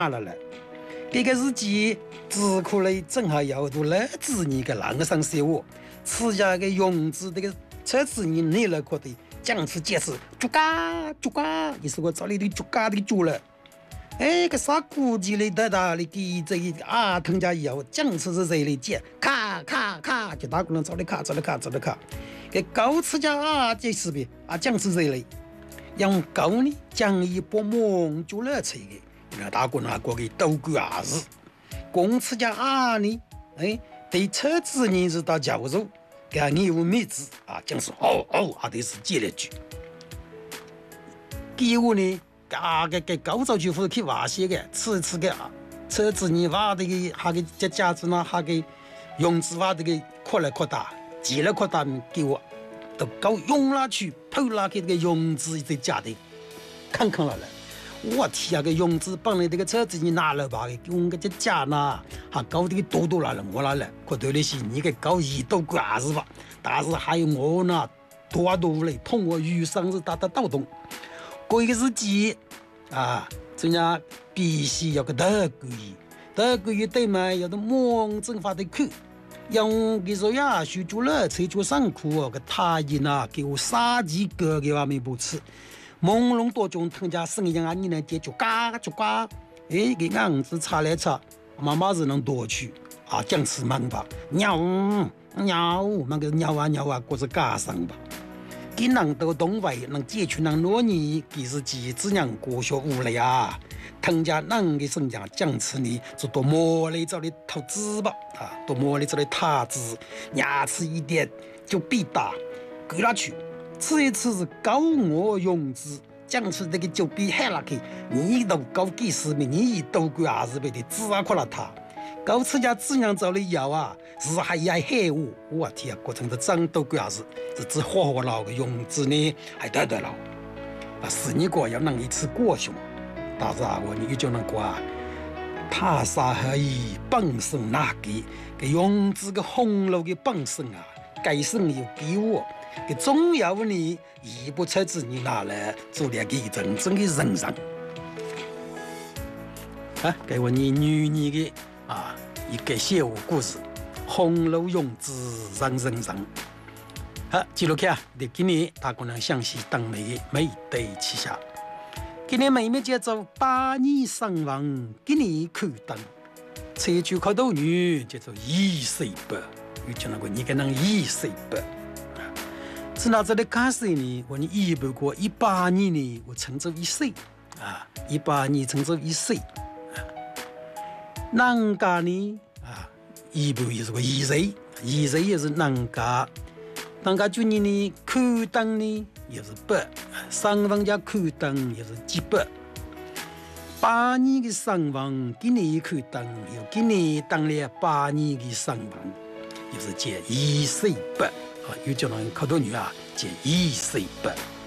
了。这个日记智库里正好要读了子女个浪上写我，此家个用字这个车子你内了可的讲词解释，猪嘎猪嘎，你说我找你的猪嘎的猪了。哎，个啥估计里得到的给这一啊，腾家以后讲词是谁的解，咔咔咔就打过来找你卡找你卡找你卡，给高次家啊这是呗啊讲词谁嘞？用高呢讲一波梦就了车的。那大哥那过去都管儿子，公司家啊呢，哎，对车子呢是到教授，给业务妹子啊，讲是啊，得是接了句。给我呢，给高早就去挖些个，次个车子呢挖的个，哈个这家子呢，哈个用子挖的个扩了扩大，接了扩大，给我都搞用了去，偷了给这个用子在家的，看了。我天啊！个用子帮你这个车子你拿了吧？用个这家呢，还搞这个多了，我拿了。可对的是你个搞一斗管子吧？但是还有我呢，多嘞，同我遇上是打倒动。过一个日记啊，人家必须要个德国语对嘛，要的梦正法的口。用个说呀，学做了，才做上课个他人啊，给我杀几个给我没不吃。朦胧多种腾家声音啊，你能接就嘎，哎，给俺子查来查，妈妈是能多去啊，讲词忙吧，鸟，那个鸟啊，过是嘎上吧，给人都东北能解决人罗尼，给自己只能过学无了呀，腾家人的生讲讲词呢，就多磨了找你投资吧，啊，多磨了找你塔子，牙齿一点就必打，给他去。此一次是高我用字，讲出这个就比海了去，你都高几十名，你都管还是别的，只啊可了他。高此家只让找你要啊，是还要害我天啊，过程的长都管是只活老个用字呢，还得了。啊，是你个要能一次过胸，但是啊，我你就能过啊，他啥可以本身那个用字个红楼的本身啊，改生有给我。个重要的呢，一部车子你拿来做了个真正的人生啊！给我你女的啊一个写我故事，红楼用字人生。好，记录看，你今年大姑娘详细当美对旗下，今年妹妹节奏8年上网，今年口灯，车就靠到女节奏20八，有讲那个你跟人20八。是拿这里开始呢，我一不过18年呢，我乘走1岁啊，18年乘走1岁啊，人家呢啊，一不也是个2岁也是人家今年呢口灯呢也是8，上房家口灯也是几百，8年的上房，今年口灯有今年当了8年的上房，也是借1岁8。有叫人考到女啊，借1岁8。